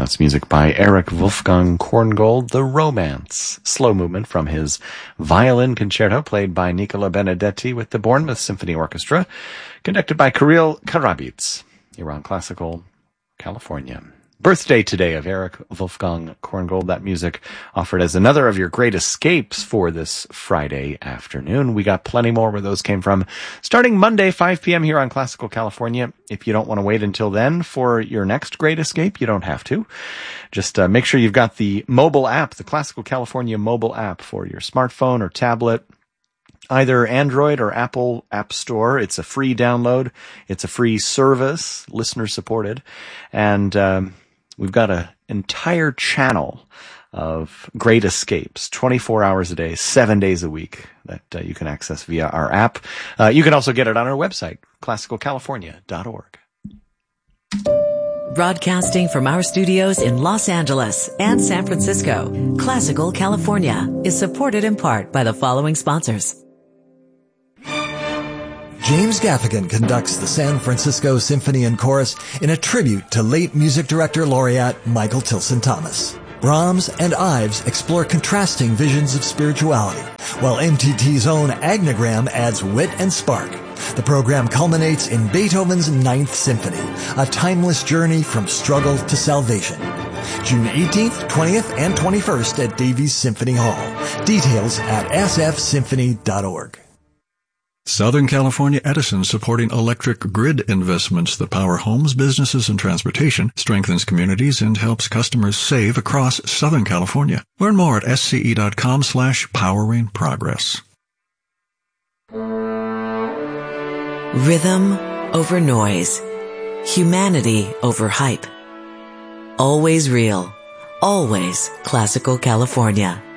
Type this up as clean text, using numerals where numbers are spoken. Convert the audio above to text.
That's music by Erich Wolfgang Korngold, The Romance, slow movement from his violin concerto played by Nicola Benedetti with the Bournemouth Symphony Orchestra, conducted by Kirill Karabits, here on Classical California. Birthday today of Erich Wolfgang Korngold. That music offered as another of your great escapes for this Friday afternoon. We got plenty more where those came from. Starting Monday, 5 p.m. here on Classical California. If you don't want to wait until then for your next great escape, you don't have to. Just make sure you've got the mobile app, the Classical California mobile app for your smartphone or tablet. Either Android or Apple App Store. It's a free download. It's a free service, listener supported. And we've got an entire channel of great escapes, 24 hours a day, 7 days a week, that you can access via our app. You can also get it on our website, classicalcalifornia.org. Broadcasting from our studios in Los Angeles and San Francisco, Classical California is supported in part by the following sponsors. James Gaffigan conducts the San Francisco Symphony and Chorus in a tribute to late music director laureate Michael Tilson Thomas. Brahms and Ives explore contrasting visions of spirituality, while MTT's own Agnogram adds wit and spark. The program culminates in Beethoven's Ninth Symphony, a timeless journey from struggle to salvation. June 18th, 20th, and 21st at Davies Symphony Hall. Details at sfsymphony.org. Southern California Edison, supporting electric grid investments that power homes, businesses, and transportation, strengthens communities, and helps customers save across Southern California. Learn more at sce.com/poweringprogress. Rhythm over noise. Humanity over hype. Always real. Always Classical California.